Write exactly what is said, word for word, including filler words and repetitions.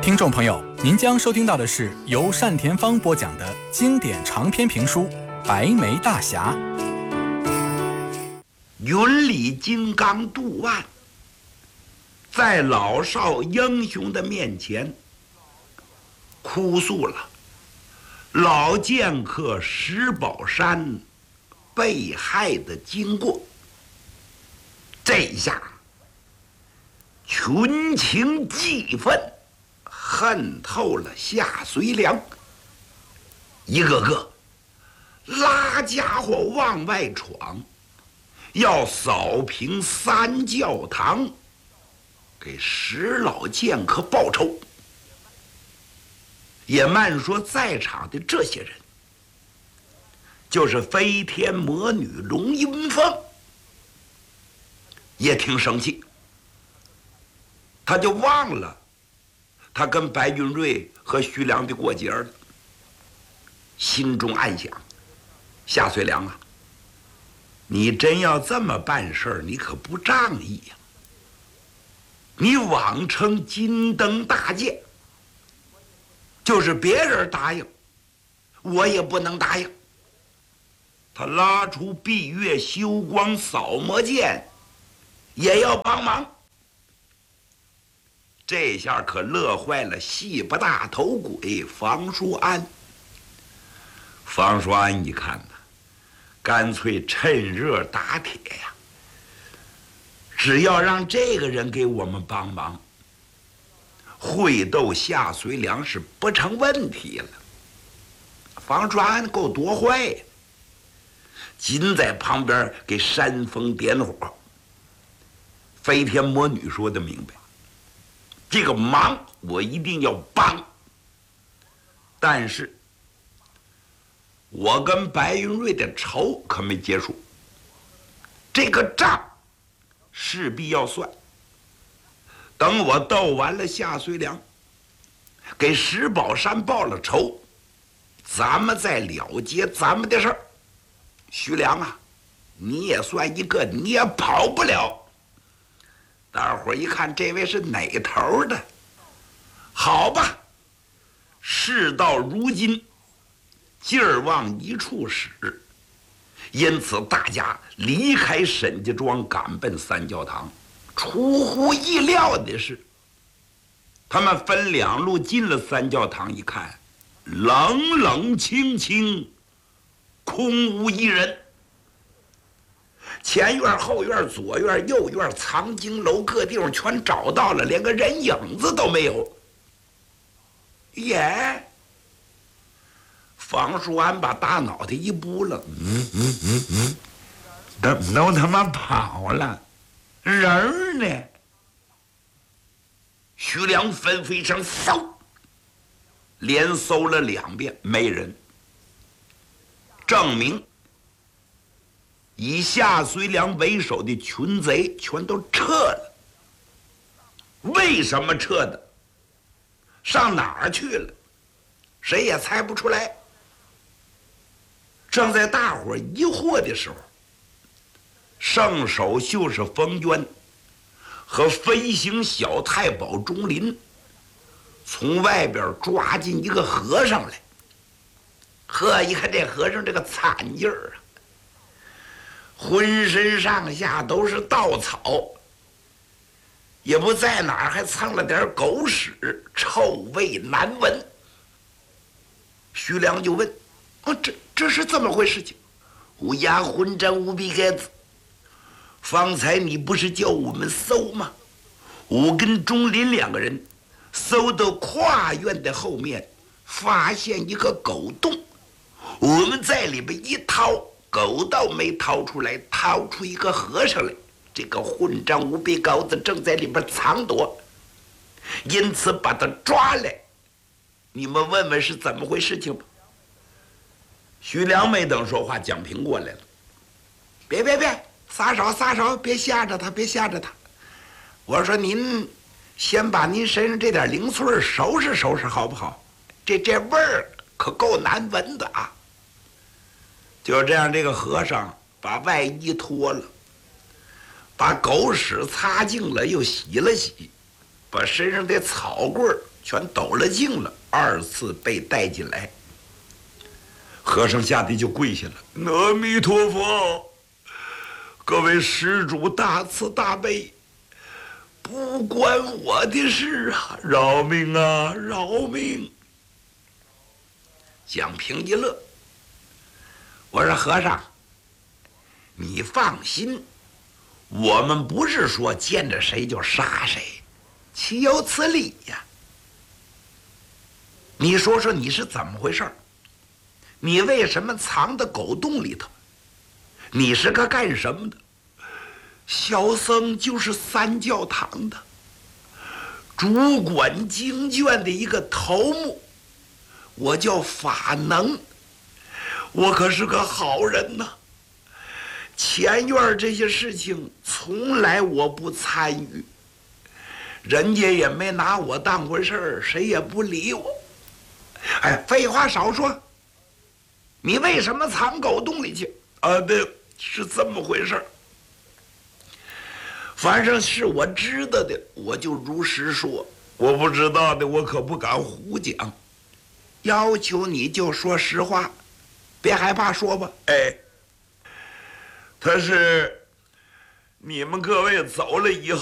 听众朋友，您将收听到的是由单田芳播讲的经典长篇评书《白眉大侠》。 云里金刚杜万在老少英雄的面前哭诉了老剑客石宝山被害的经过。这一下群情激愤，恨透了夏随良，一个个拉家伙往外闯，要扫平三教堂，给石老剑客报仇。也慢说在场的这些人，就是飞天魔女龙云凤也挺生气，他就忘了他跟白云瑞和徐良的过节了，心中暗想：夏遂良啊，你真要这么办事儿，你可不仗义呀！你妄称金灯大剑，就是别人答应，我也不能答应。他拉出闭月修光扫魔剑，也要帮忙。这下可乐坏了戏不大头鬼房叔安。房叔安一看呢，干脆趁热打铁呀！只要让这个人给我们帮忙，会斗夏随良是不成问题了。房叔安够多坏呀，紧在旁边给煽风点火。飞天魔女说得明白，这个忙我一定要帮，但是我跟白云瑞的仇可没结束，这个账势必要算。等我斗完了夏随良，给石宝山报了仇，咱们再了结咱们的事儿。徐良啊，你也算一个，你也跑不了。大伙儿一看这位是哪头的，好吧，事到如今劲儿往一处使，因此大家离开沈家庄赶奔三教堂。出乎意料的是，他们分两路进了三教堂，一看冷冷清清，空无一人。前院后院左院右院藏经楼各地方全找到了，连个人影子都没有。耶！房叔安把大脑袋一拨楞，嗯嗯嗯嗯，都都他妈跑了，人儿呢？徐良吩咐一声搜，连搜了两遍，没人，证明以夏随良为首的群贼全都撤了。为什么撤的？上哪儿去了？谁也猜不出来。正在大伙疑惑的时候，圣手就是冯渊和飞行小太保钟林从外边抓进一个和尚来。呵，一看这和尚这个惨劲儿啊，浑身上下都是稻草，也不在哪儿还蹭了点狗屎，臭味难闻。徐良就问：哦，这这是怎么回事情？乌鸦混战无比盖子，方才你不是叫我们搜吗？我跟钟林两个人搜到跨院的后面，发现一个狗洞，我们在里边一掏，狗倒没掏出来，掏出一个和尚来。这个混账无比高子正在里边藏躲，因此把他抓来。你们问问是怎么回事情吧。徐良没等说话，蒋平过来了。别别别，撒手撒手，别吓着他，别吓着他。我说您先把您身上这点零碎收拾收拾好不好？这这味儿可够难闻的啊。就这样，这个和尚把外衣脱了，把狗屎擦净了，又洗了洗，把身上的草棍全抖了劲了，二次被带进来。和尚吓得就跪下了：“阿弥陀佛，各位施主大慈大悲，不关我的事啊，饶命啊，饶命！”蒋平一乐，我说和尚，你放心，我们不是说见着谁就杀谁，岂有此理呀？你说说你是怎么回事？你为什么藏在狗洞里头？你是个干什么的？小僧就是三教堂的主管经卷的一个头目，我叫法能，我可是个好人呐。前院这些事情从来我不参与，人家也没拿我当回事儿，谁也不理我。哎，废话少说，你为什么藏狗洞里去？啊，对，是这么回事儿。反正是我知道的，我就如实说；我不知道的，我可不敢胡讲。要求你就说实话，别害怕，说吧。哎，他是你们各位走了以后。